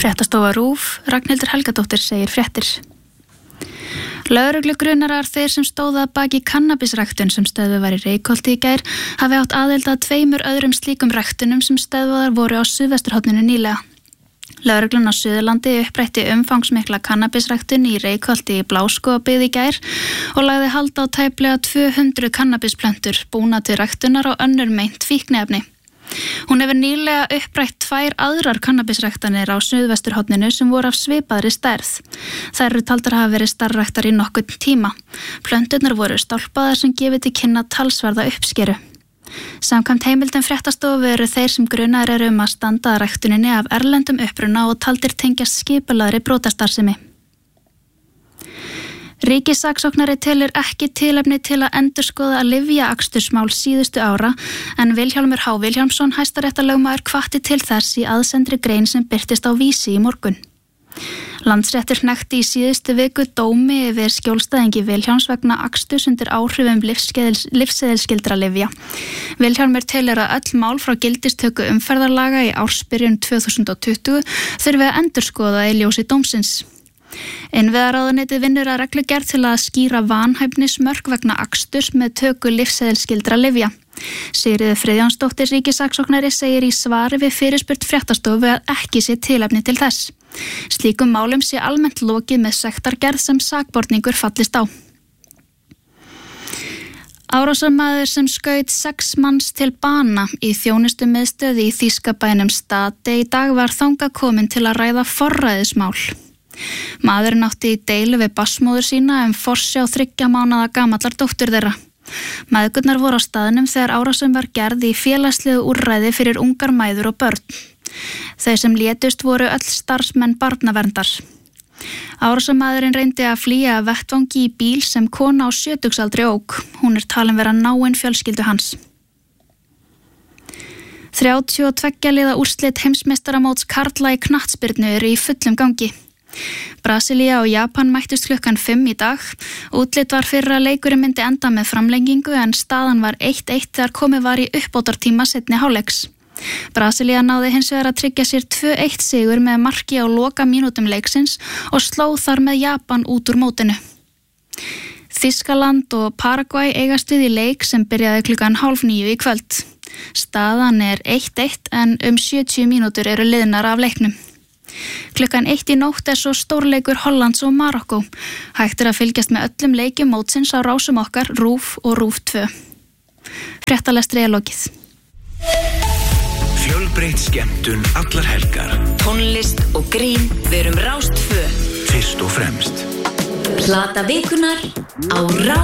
Fréttastofa RÚV, Ragnhildur Helgadóttir segir fréttir. Lögreglugrunarar þeir sem stóðu að baki kannabisræktun sem stöðvuð var í Reykholti í gær hafi átt aðild að 2 öðrum slíkum ræktunum sem stöðvaðar voru á suðvesturhorninu nýlega. Lögreglan á Suðurlandi upprætti umfangsmikla kannabisræktun í Reykholti í Bláskógabyggð í gær og lagði hald á tæplega 200 kannabisplöntur búna til ræktunar og önnur meint fíkniefni. Hún hefur nýlega upprætt 2 aðrar kannabisræktanir á suðvesturhorninu sem voru af svipaðri stærð. Þær eru taldar hafa verið starfræktar í nokkurn tíma. Plönturnar voru stálpaðar sem gefið til kynna talsverða uppskeru. Samkvæmt heimildum fréttastofu eru þeir sem grunaðir eru að standa að ræktuninni af erlendum uppruna og taldir tengjast skipulagðri brotastarfsemi. Ríkissaksóknari telur ekki tilefni til að endurskoða lyfjaakstursmál síðustu ára en Vilhjálmur H. Vilhjálmsson hæstaréttarlögmaður hvatti til þess í aðsendri grein sem birtist á Vísi í morgun. Landsréttur hnekkti í síðustu viku dómi yfir skjólstæðingi Vilhjálms vegna aksturs undir áhrifum lyfseðilsskyldra lyfja. Vilhjálmur telur að öll mál frá gildistöku umferðarlaga í ársbyrjun 2020 þurfi að endurskoða í ljósi dómsins. Innviðaráðuneytið vinnur að reglugerð til að skýra vanhæfnismörk vegna aksturs með töku lyfseðilsskyldra lyfja. Sigríður Friðjónsdóttir ríkissaksóknari segir í svari við fyrirspurn fréttastofu að ekki sé tilefni til þess. Slíkum málum sé almennt lokið með sektargerð sem sakborningur fallist á. Árásarmaður sem skaut 6 manns til bana í þjónustumiðstöð í þýska bænum Stade í dag var þangað kominn til að ræða forræðismál. Maðurinn átti í deilu við barnsmóður sína forsjá 3 mánaða gamallar dóttur þeirra. Mæðgurnar voru á staðnum þegar árásin var gerð í félagslegu úrræði fyrir ungar mæður og börn. Þau sem létust voru öll starfsmenn barnaverndar. Árásarmaðurinn reyndi að flýja af vettvangi í bíl sem kona á 70-aldri ók. Hún talin vera náin fjölskyldu hans. 32 liða úrslit heimsmeistaramóts karla í knattspyrnu eru í fullum gangi. Brasilía og Japan mættust klukkan 5 í dag. Útlit var fyrir að leikurinn myndi enda með framlengingu en staðan var 1-1 þegar komið var í uppbótartíma seinni hálfleiks. Brasilía náði hins vegar að tryggja sér 2-1 sigur með marki á loka mínútum leiksins og sló þar með Japan út úr mótinu. Þýskaland og Paraguay eigast við í leik sem byrjaði klukkan 8:30 í kvöld. Staðan 1-1 en 70 mínútur eru liðnar af leiknum. Klukkan 1 í nótt svo stórleikur Hollands og Marokkó. Hægt að fylgjast með öllum leikjum mótsins á rásum okkar RÚV og RÚV 2. Fréttalestri lokið. Fjölbreytt skemmtun allar helgar. Tónlist og grín, við erum Rás 2. Fyrst og fremst. Plata vikunar á Rás